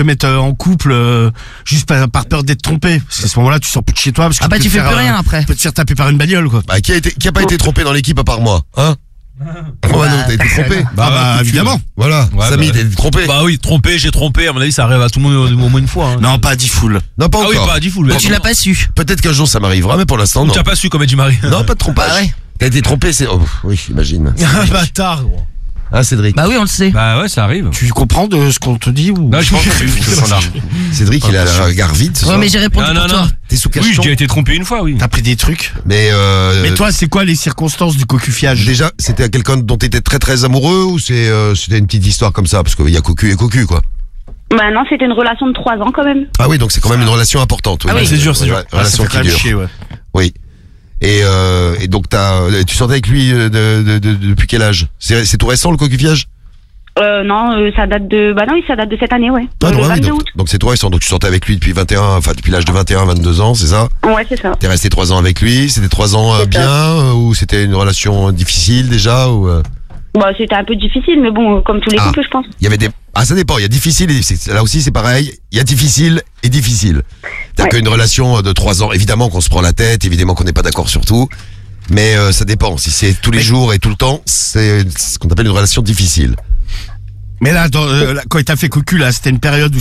te mettre en couple juste par peur d'être trompé. Parce qu'à ce moment-là, tu sors plus de chez toi. Parce que tu fais plus rien après. Tu peux te faire taper par une bagnole, quoi. Bah, qui a pas été trompé dans l'équipe à part moi, hein? Oh non, t'as été trompé. Bah, évidemment. Voilà, Ouais, Samy, bah, t'as été trompé. Bah oui, j'ai trompé, à mon avis ça arrive à tout le monde au moins une fois. Hein. Non, pas à Diffoul. Non, pas Ah oui, encore. pas à Diffoul. Tu l'as pas su. Peut-être qu'un jour ça m'arrivera, mais pour l'instant, non. Tu as pas su comme a dit Marie. Non, pas de trompage. Bah ouais. T'as été trompé, c'est... Oh, oui, j'imagine. Bâtard, gros. Hein, Cédric? Bah oui, on le sait. Bah ouais, ça arrive. Tu comprends de ce qu'on te dit ou? Non, je pense que Cédric, il a le regard vide ce Ouais, soir. mais j'ai répondu Non, pour non, toi. non. T'es sous Oui, cachon. j'ai été trompé une fois, oui. T'as pris des trucs. Mais toi, c'est quoi les circonstances du cocufiage? déjà, c'était quelqu'un dont t'étais très très amoureux ou c'était une petite histoire comme ça? Parce qu'il y a cocu et cocu, quoi. Bah non, c'était une relation de 3 ans quand même. Ah oui, donc c'est quand même une relation importante. Ah oui, c'est dur, c'est dur. Ouais, relation ça fait qui quand même dure. chier, ouais. Oui. Et donc tu sortais avec lui depuis quel âge? C'est tout récent le cocufiage? Non, ça date de... Bah non, ça date de cette année, ouais. Ah Le non, oui, 22 août. donc c'est tout récent. Donc tu sortais avec lui depuis l'âge de 21, 22 ans, c'est ça? Ouais, c'est ça. T'es resté 3 ans avec lui, c'était 3 ans C'est bien ou c'était une relation difficile déjà ou Bah c'était un peu difficile, mais bon, comme tous les couples, je pense. il y avait ça dépend, il y a difficile et difficile. Là aussi c'est pareil, il y a difficile et difficile. C'est-à-dire qu'une relation de 3 ans, évidemment qu'on se prend la tête, évidemment qu'on n'est pas d'accord sur tout, mais ça dépend. Si c'est tous les jours et tout le temps, c'est ce qu'on appelle une relation difficile. Mais là, quand il t'a fait cocu, là, c'était une période où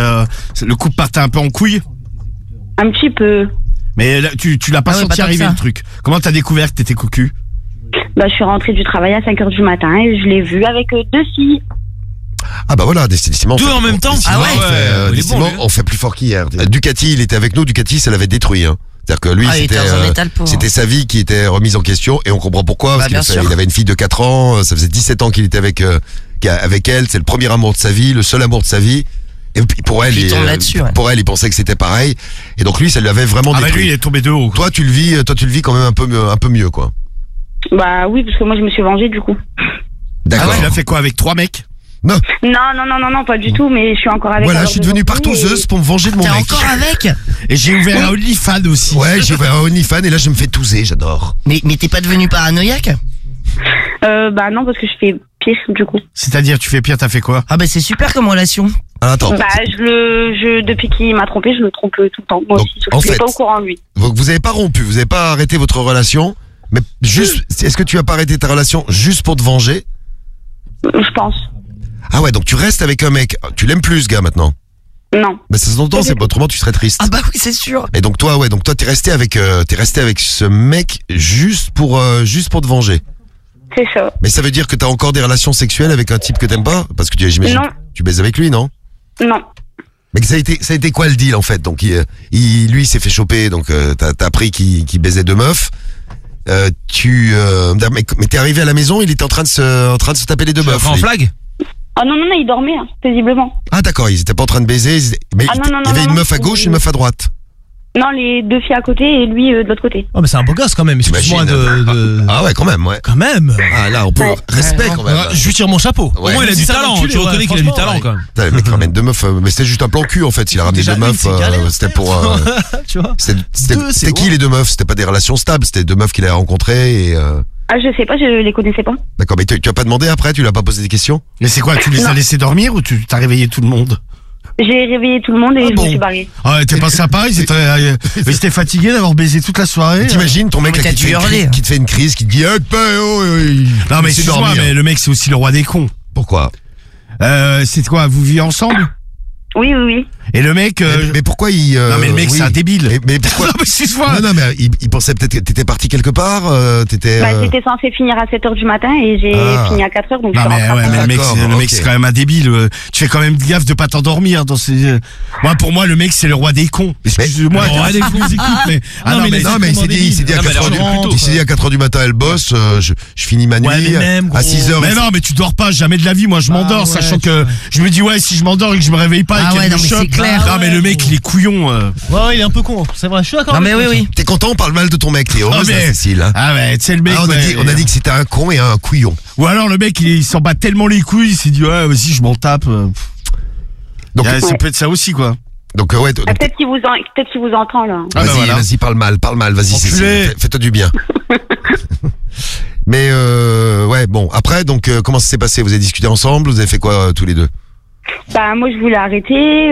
le couple partait un peu en couille. Un petit peu. Mais là, tu l'as pas Ah ouais, senti pas tant que arriver ça. le truc. Comment t'as découvert que t'étais cocu? Bah je suis rentrée du travail à 5h du matin et je l'ai vu avec 2 filles. Ah bah voilà, décidément. Deux en même temps. Ah ouais. Il est bon, lui. On fait plus fort qu'hier. Ducati, il était avec nous, Ducati, ça l'avait détruit, hein. C'est-à-dire que lui, Ah, il était dans un état, le pauvre. c'était sa vie qui était remise en question et on comprend pourquoi. Parce Bah, bien qu'il sûr. il avait une fille de 4 ans, ça faisait 17 ans qu'il était avec elle, c'est le premier amour de sa vie, le seul amour de sa vie. Et puis pour elle, Il tombe là-dessus, ouais. pour elle, il pensait que c'était pareil. Et donc lui, ça lui avait vraiment Ah bah détruit. lui, il est tombé de haut. Toi, tu le vis quand même un peu mieux, quoi. Bah oui, parce que moi je me suis vengée du coup. D'accord. Tu l'as fait quoi avec 3 mecs? Non. Non, pas du tout, mais je suis encore avec Voilà, alors je suis de devenue gentil partouzeuse pour me venger de mon T'es mec. encore avec? Et j'ai ouvert un OnlyFans aussi. Ouais, j'ai ouvert un OnlyFans et là, je me fais touser, j'adore. Mais t'es pas devenu paranoïaque? Bah non, parce que je fais pire du coup. C'est-à-dire, tu fais pire, t'as fait quoi? Ah bah c'est super comme relation. Alors, attends. Bah depuis qu'il m'a trompé, je le trompe tout le temps. Moi Donc, aussi, en je suis fait- pas au courant lui. Vous avez pas rompu, vous avez pas arrêté votre relation, mais juste, est-ce que tu as pas arrêté ta relation juste pour te venger? Je pense. Ah ouais, donc tu restes avec un mec, tu l'aimes plus ce gars maintenant. Non. Mais ça s'entend, c'est autrement tu serais triste. Ah bah oui, c'est sûr. Et donc toi, t'es resté avec ce mec juste pour te venger. C'est ça. Mais ça veut dire que t'as encore des relations sexuelles avec un type que t'aimes pas? Parce que j'imagine, Non. tu baises avec lui, non? Non. Mais ça a été quoi le deal en fait? Donc lui il s'est fait choper, donc t'as appris qu'il baisait 2 meufs. Mais t'es arrivé à la maison, il était en train de se taper les 2 meufs. En lui. flag. Oh non, il dormait, hein, paisiblement. Ah d'accord, ils étaient pas en train de baiser, mais Ah, non, il y avait non, une non. meuf à gauche, une meuf à droite. Non, les 2 filles à côté et lui de l'autre côté. Oh mais c'est un beau gosse quand même, excuse-moi de... Ah ouais, quand même, ouais. Quand même. Ah là, on peut Ouais. respect quand même. Je lui tire mon chapeau. Ouais. Au moins il a du Ça va talent, enculer, tu reconnais ouais, qu'il a du franchement, talent ouais. quand même. Putain, le mec ramène 2 meufs, mais c'était juste un plan cul en fait. Il a ramené Déjà 2 une, meufs, c'est galère, c'était pour. tu vois. C'était Deux, c'est qui bon. les 2 meufs? C'était pas des relations stables, c'était 2 meufs qu'il a rencontrées et. Ah je sais pas, je les connaissais pas. D'accord, mais tu as pas demandé après, tu lui as pas posé des questions? Mais c'est quoi, tu les as Non. laissés dormir ou tu t'as réveillé tout le monde? J'ai réveillé tout le monde et je bon me suis barrée. Ah, t'es pas sympa, ils étaient fatigués d'avoir baisé toute la soirée. T'imagines ton mec mais là, t'as qui, te dû fait une hurler. crise, qui te fait une crise, qui te dit Non mais excuse-moi, mais le mec c'est aussi le roi des cons. Pourquoi? C'est quoi, vous vivez ensemble? Oui. Et le mec... Mais pourquoi il. Non mais le mec oui. c'est un débile. Mais pourquoi? Non mais excuse-moi. Non, mais il pensait peut-être que t'étais parti quelque part, t'étais. Bah j'étais censée finir à 7h du matin et j'ai fini à 4h donc je Non suis mais rentrée. ouais, mais le mec, D'accord, le mec ok. c'est quand même un débile. Tu fais quand même gaffe de pas t'endormir dans ces. Moi pour moi le mec c'est le roi des cons. Excuse-moi, Le roi des cons. Mais Non, mais Non, mais il s'est dit à Ah, bah, 4h du alors, il s'est dit à 4h du matin, elle bosse, je finis ma nuit, Ouais, mais même, à gros. 6h. Mais non, mais tu dors pas jamais de la vie. Moi, je m'endors, ouais, sachant que je me dis ouais, si je m'endors et que je me réveille pas Ah et qu'elle ouais, me non, mais chope. c'est clair. Non, mais le mec, il est couillon. Ouais, il est un peu con, c'est vrai, je suis d'accord. Non mais avec oui, toi. oui. T'es content, on parle mal de ton mec, t'es heureuse, mais- Cécile, hein? Ah ouais, tu sais le mec. Ah, ouais. on a dit que c'était un con et un couillon. Ou alors le mec, il s'en bat tellement les couilles, il s'est dit ouais, vas-y, je m'en tape. Donc, Ça peut être ça aussi, quoi. donc ouais, donc, Ah, peut-être qu'il vous entend là. Ah, bah, vas-y, voilà. vas-y, parle mal, vas-y, Enculé. Cécile, fais-toi du bien. Mais ouais, bon, après, donc comment ça s'est passé? Vous avez discuté ensemble? Vous avez fait quoi tous les deux? Bah moi je voulais arrêter,